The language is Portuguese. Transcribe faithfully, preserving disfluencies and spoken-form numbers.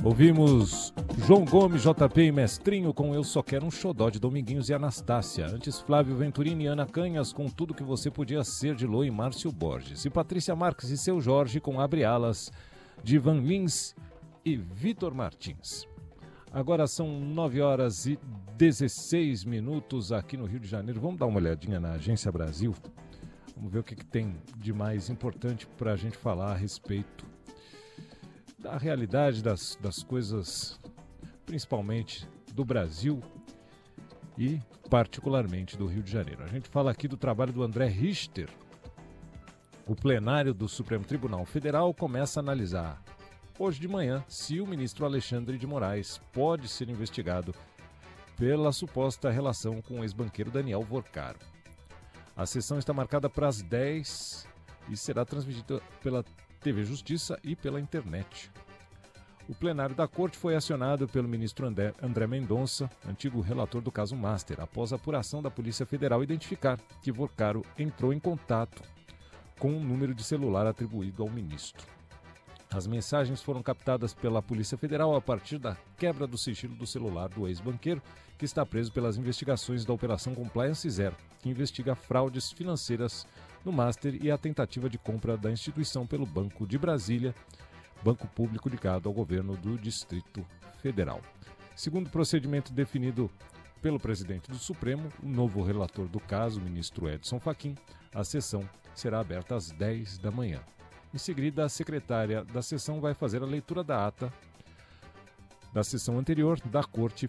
Ouvimos João Gomes, J P e Mestrinho com Eu Só Quero um Xodó de Dominguinhos e Anastácia. Antes, Flávio Venturini e Ana Canhas com Tudo Que Você Podia Ser de Lô e Márcio Borges. E Patrícia Marques e Seu Jorge com Abre Alas de Van Lins e Vitor Martins. Agora são nove horas e dezesseis minutos aqui no Rio de Janeiro. Vamos dar uma olhadinha na Agência Brasil. Vamos ver o que, que tem de mais importante para a gente falar a respeito da realidade das, das coisas, principalmente do Brasil e particularmente do Rio de Janeiro. A gente fala aqui do trabalho do André Richter. O plenário do Supremo Tribunal Federal começa a analisar hoje de manhã se o ministro Alexandre de Moraes pode ser investigado pela suposta relação com o ex-banqueiro Daniel Vorcaro. A sessão está marcada para as dez e será transmitida pela T V Justiça e pela internet. O plenário da Corte foi acionado pelo ministro André, André Mendonça, antigo relator do caso Master, após a apuração da Polícia Federal identificar que Vorcaro entrou em contato com um número de celular atribuído ao ministro. As mensagens foram captadas pela Polícia Federal a partir da quebra do sigilo do celular do ex-banqueiro, que está preso pelas investigações da Operação Compliance Zero, que investiga fraudes financeiras no Master e a tentativa de compra da instituição pelo Banco de Brasília, banco público ligado ao governo do Distrito Federal. Segundo o procedimento definido pelo presidente do Supremo, o novo relator do caso, o ministro Edson Fachin, a sessão será aberta às dez da manhã. Em seguida, a secretária da sessão vai fazer a leitura da ata da sessão anterior da Corte